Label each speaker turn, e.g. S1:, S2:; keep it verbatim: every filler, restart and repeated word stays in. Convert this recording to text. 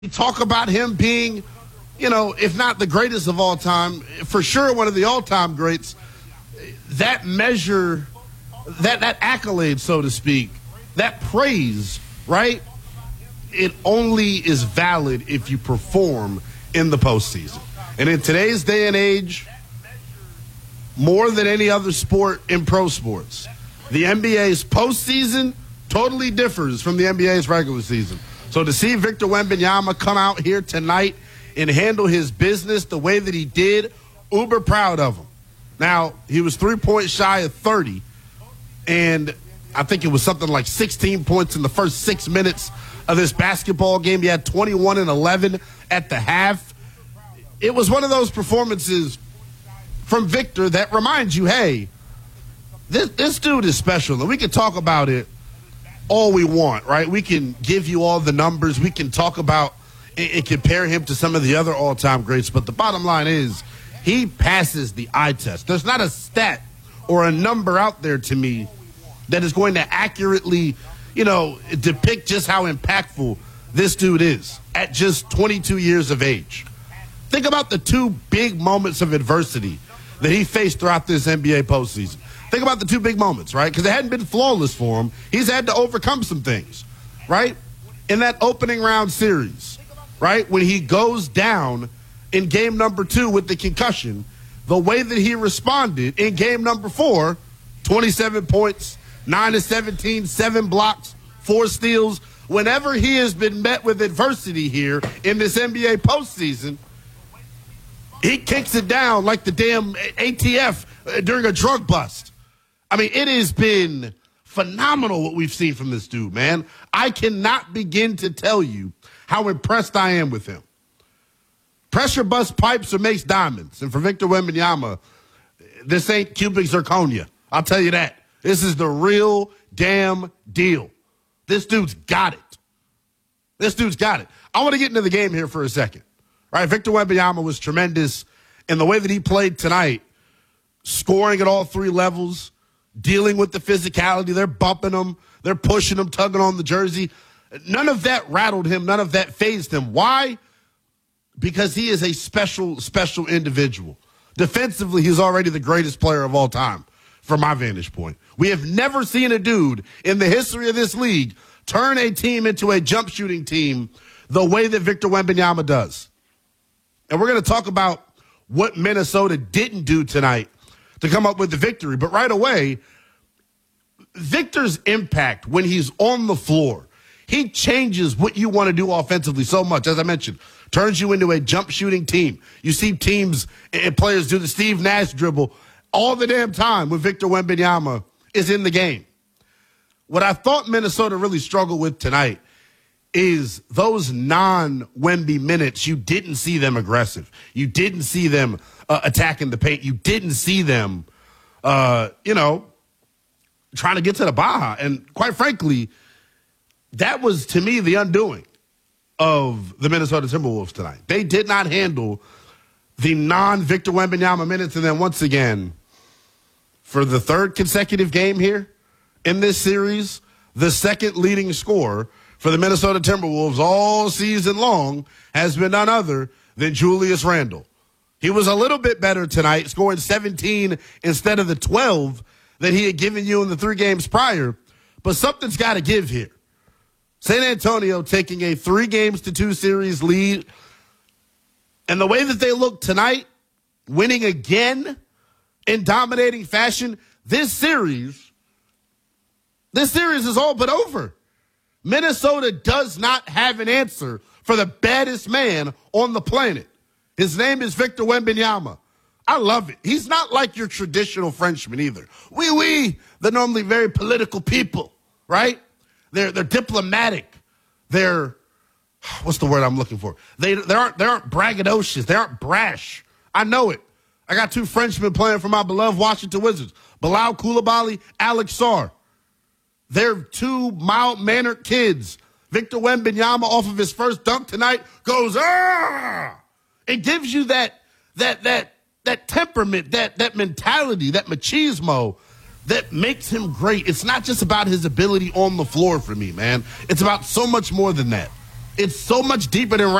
S1: talk about him being, you know, if not the greatest of all time, for sure one of the all-time greats. That measure, that, that accolade, so to speak, that praise, right, it only is valid if you perform in the postseason. And in today's day and age, more than any other sport in pro sports, the N B A's postseason totally differs from the N B A's regular season. So to see Victor Wembanyama come out here tonight and handle his business the way that he did, uber proud of him. Now, he was three points shy of thirty, and I think it was something like sixteen points in the first six minutes of this basketball game. He had twenty-one and eleven at the half. It was one of those performances from Victor that reminds you, hey, this, this dude is special, and we can talk about it all we want, right? We can give you all the numbers. We can talk about and, and compare him to some of the other all-time greats, but the bottom line is he passes the eye test. There's not a stat or a number out there to me that is going to accurately, you know, depict just how impactful this dude is at just twenty-two years of age. Think about the two big moments of adversity that he faced throughout this N B A postseason. Think about the two big moments, right? Because it hadn't been flawless for him. He's had to overcome some things, right? In that opening round series, right? When he goes down in game number two with the concussion, the way that he responded in game number four, twenty-seven points, nine to seventeen, seven blocks, four steals. Whenever he has been met with adversity here in this N B A postseason, he kicks it down like the damn A T F during a drug bust. I mean, it has been phenomenal what we've seen from this dude, man. I cannot begin to tell you how impressed I am with him. Pressure bust pipes or makes diamonds. And for Victor Wembanyama, this ain't cubic zirconia. I'll tell you that. This is the real damn deal. This dude's got it. This dude's got it. I want to get into the game here for a second. Right, Victor Wembanyama was tremendous in the way that he played tonight, scoring at all three levels, dealing with the physicality. They're bumping him. They're pushing him, tugging on the jersey. None of that rattled him. None of that fazed him. Why? Because he is a special, special individual. Defensively, he's already the greatest player of all time from my vantage point. We have never seen a dude in the history of this league turn a team into a jump shooting team the way that Victor Wembanyama does. And we're going to talk about what Minnesota didn't do tonight to come up with the victory. But right away, Victor's impact when he's on the floor, he changes what you want to do offensively so much. As I mentioned, turns you into a jump shooting team. You see teams and players do the Steve Nash dribble all the damn time when Victor Wembanyama is in the game. What I thought Minnesota really struggled with tonight is those non-Wemby minutes, you didn't see them aggressive. You didn't see them uh, attacking the paint. You didn't see them, uh, you know, trying to get to the Baja. And quite frankly, that was, to me, the undoing of the Minnesota Timberwolves tonight. They did not handle the non-Victor Wembanyama minutes. And then once again, for the third consecutive game here in this series, the second leading scorer for the Minnesota Timberwolves all season long has been none other than Julius Randle. He was a little bit better tonight, scoring seventeen instead of the twelve that he had given you in the three games prior. But something's got to give here. San Antonio taking a three games to two series lead. And the way that they look tonight, winning again in dominating fashion, this series, this series is all but over. Minnesota does not have an answer for the baddest man on the planet. His name is Victor Wembanyama. I love it. He's not like your traditional Frenchman either. Oui, oui. They're normally very political people, right? They're they're diplomatic. They're, what's the word I'm looking for? They they aren't they aren't braggadocious. They aren't brash. I know it. I got two Frenchmen playing for my beloved Washington Wizards. Bilal Coulibaly, Alex Sarr. They're two mild-mannered kids. Victor Wembanyama, off of his first dunk tonight, goes, ah! It gives you that that that that temperament, that that mentality, that machismo that makes him great. It's not just about his ability on the floor for me, man. It's about so much more than that. it's so much deeper than